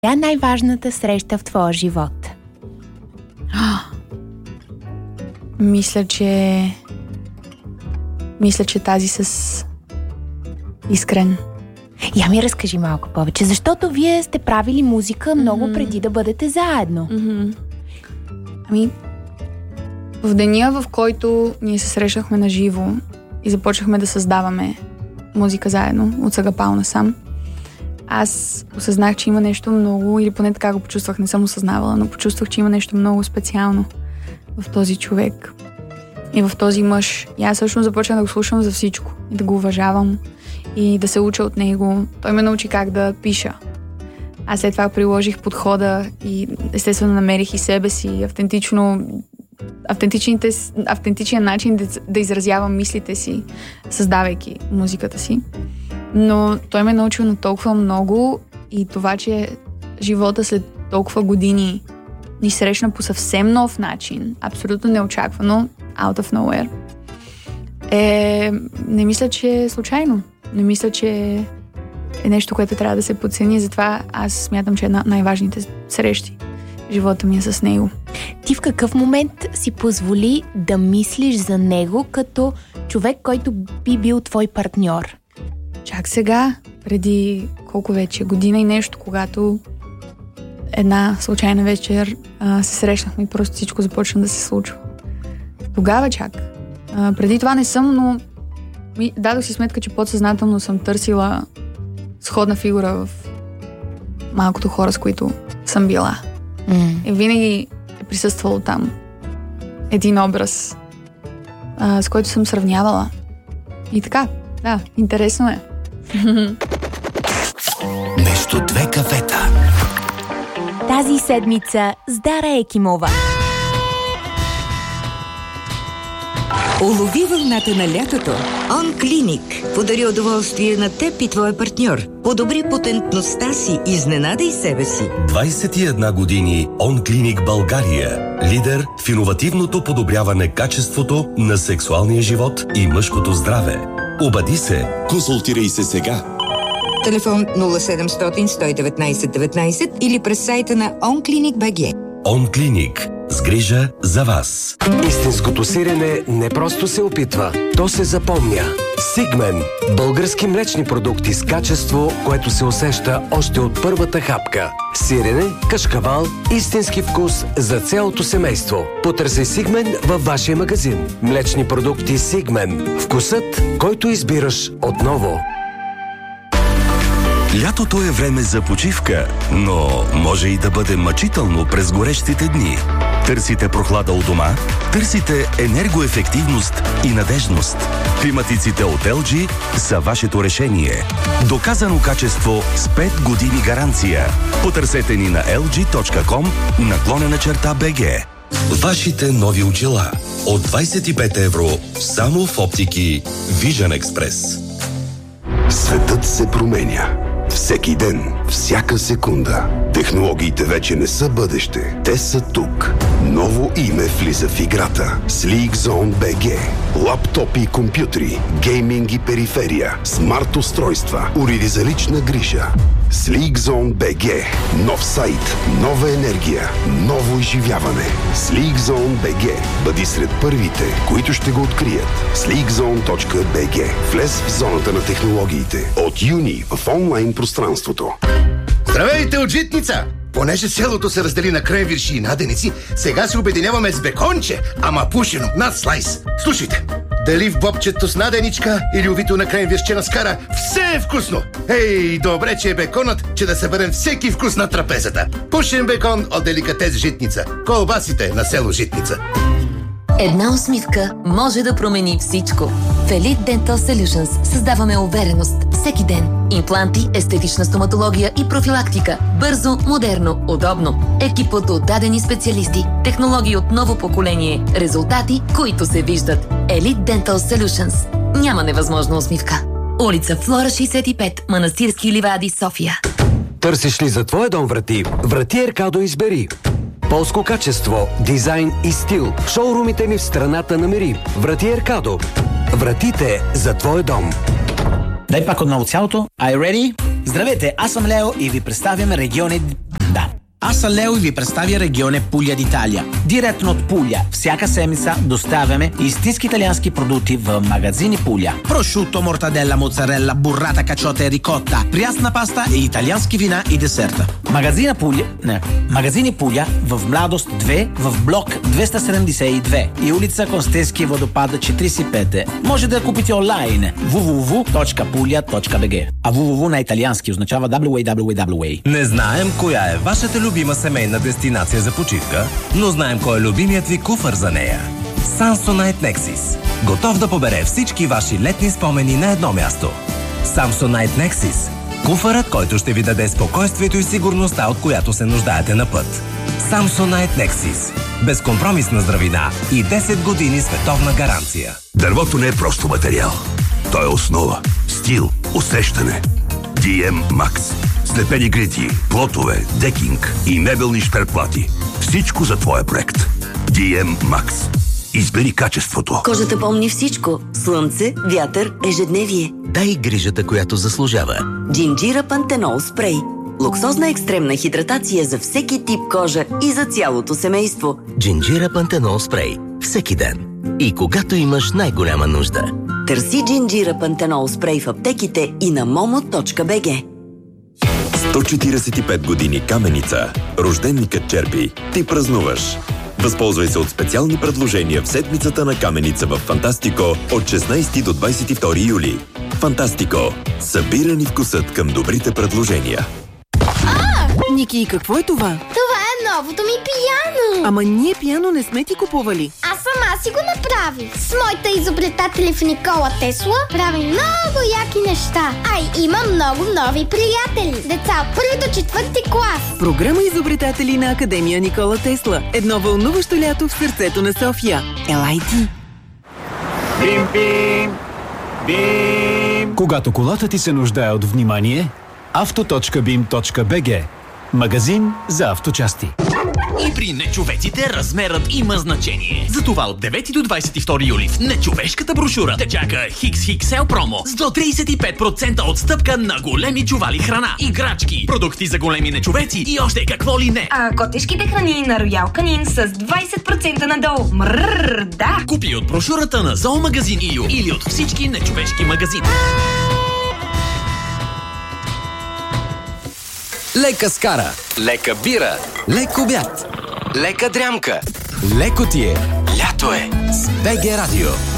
Коя е най-важната среща в твоя живот? Мисля, че тази с Искрен. Я ми разкажи малко повече, защото вие сте правили музика много преди да бъдете заедно. Ами, в деня, в който ние се срещахме на живо и започнахме да създаваме музика заедно, от Сагапал насам, аз осъзнах, че има нещо много, или поне така го почувствах, не съм осъзнавала, но почувствах, че има нещо много специално в този човек и в този мъж. И аз всъщност започнах да го слушам за всичко и да го уважавам и да се уча от него. Той ме научи как да пиша. Аз след това приложих подхода и естествено намерих и себе си, автентичен начин да изразявам мислите си, създавайки музиката си. Но той ме научил на толкова много и това, че живота след толкова години ни срещна по съвсем нов начин, абсолютно неочаквано, out of nowhere, не мисля, че е случайно. Не мисля, че е нещо, което трябва да се подцени. Затова аз смятам, че една от най-важните срещи в живота ми е с него. Ти в какъв момент си позволи да мислиш за него като човек, който би бил твой партньор? Чак сега, преди колко вече, година и нещо, когато една случайна вечер се срещнахме и просто всичко започна да се случва. Тогава чак. Преди това не съм, но дадох си сметка, че подсъзнателно съм търсила сходна фигура в малкото хора, с които съм била. И винаги е присъствало там един образ, с който съм сравнявала. И така, да, интересно е. Между две кафета. Тази седмица с Дара Екимова. Улови вълната на лятото. OnClinic подари удоволствие на теб и твоя партньор. Подобри потентността си, изненадай себе си. 21 години OnClinic България. Лидер в иновативното подобряване качеството на сексуалния живот и мъжкото здраве. Обади се. Консултирай се сега. Телефон 0700 119 19 или през сайта на OnClinic.bg. OnClinic. С грижа за вас. Истинското сирене не просто се опитва, то се запомня. Сигмен. Български млечни продукти с качество, което се усеща още от първата хапка. Сирене, кашкавал, истински вкус за цялото семейство. Потърси Сигмен във вашия магазин. Млечни продукти Сигмен. Вкусът, който избираш отново. Лятото е време за почивка, но може и да бъде мъчително през горещите дни. Търсите прохлада у дома? Търсите енергоефективност и надежност. Климатиците от LG са вашето решение. Доказано качество с 5 години гаранция. Потърсете ни на lg.com/BG. Вашите нови очила от 25 евро само в оптики Vision Express. Светът се променя. Всеки ден, всяка секунда. Технологиите вече не са бъдеще. Те са тук. Ново име влиза в играта. SleekZone BG. Лаптопи и компютри, гейминг и периферия, смарт устройства, уреди за лична грижа. SleekZone BG. Нов сайт, нова енергия, ново изживяване. SleekZone BG. Бъди сред първите, които ще го открият. SleekZone.bg. Влез в зоната на технологиите. От юни в онлайн пространството. Здравейте от Житница! Понеже селото се раздели на кренвирши и наденици, сега се обединяваме с беконче, ама пушено, над слайс. Слушайте, дали в бобчето с наденичка или увито на кренвиршче на скара, все е вкусно! Ей, добре, че е беконът, че да съберем всеки вкус на трапезата. Пушен бекон от деликатес Житница. Колбасите на село Житница. Една усмивка може да промени всичко. В Elite Dental Solutions създаваме увереност всеки ден. Импланти, естетична стоматология и профилактика. Бързо, модерно, удобно. Екип от отдадени специалисти. Технологии от ново поколение. Резултати, които се виждат. Elite Dental Solutions. Няма невъзможна усмивка. Улица Флора 65, Манастирски ливади, София. Търсиш ли за твоя дом врати? Врати Еркадо избери. Полско качество, дизайн и стил. В шоурумите ни в страната намери. Врати Еркадо. Вратите за твой дом. Дай пак отново цялото. Are you ready? Здравейте, аз съм Лео и ви представям региони Аз съм Лео и ви представя регионе Пуля d'Italia. Директно от Пуля. Всяка седмица доставяме истински италиански продукти в магазини Пуля. Прошуто, мортаделла, моцарелла, буррата, качота и рикотта, прясна паста и италиански вина и десерта. Магазини Пуля в Младост 2 в блок 272 и улица Констенски водопада 45. Може да я купите онлайн www.puglia.bg. А www на италиански означава www. Не знаем коя е вашата любима семейна дестинация за почивка, но знаем кой е любимият ви куфар за нея. Samsonite Nexus. Готов да побере всички ваши летни спомени на едно място. Samsonite Nexus. Куфарът, който ще ви даде спокойствието и сигурността, от която се нуждаете на път. Samsonite Nexus. Безкомпромисна здравина и 10 години световна гаранция. Дървото не е просто материал. То е основа, стил, усещане. DM Max. Слепени грити, плотове, декинг и мебелни шперплати. Всичко за твоя проект. DM Max. Избери качеството. Кожата помни всичко. Слънце, вятър, ежедневие. Дай грижата, която заслужава. Джинджира Пантенол спрей. Луксозна екстремна хидратация за всеки тип кожа и за цялото семейство. Джинджира Пантенол спрей. Всеки ден. И когато имаш най-голяма нужда. Търси Джинджира Пантенол спрей в аптеките и на momo.bg. 145 години Каменица. Рожденникът черпи. Ти празнуваш. Възползвай се от специални предложения в седмицата на Каменица в Фантастико от 16 до 22 юли. Фантастико. Събира ни вкусът към добрите предложения. Ники, какво е това? Това е новото ми пияно. Ама ние пияно не сме ти купували. Аз сама си го направих. С моите изобретатели в Никола Тесла правим много яки неща. Има много нови приятели. Деца от 1 до 4 клас. Програма изобретатели на Академия Никола Тесла. Едно вълнуващо лято в сърцето на София. Елай ти! Бим-бим! Бим! Когато колата ти се нуждае от внимание, auto.bim.bg. Магазин за авточасти. И при нечовеците размерът има значение. Затова от 9 до 22 юли в нечовешката брошура те чака XXL промо с до 35% отстъпка на големи чували храна, играчки, продукти за големи нечовеци и още какво ли не. А котешките храни на Роял Канин с 20% надолу. Мрррр, да! Купи от брошурата на Зоомагазин ИЮ или от всички нечовешки магазини. Лека скара, лека бира, лек обяд, лека дрямка. Леко ти е, лято е с БГ Радио.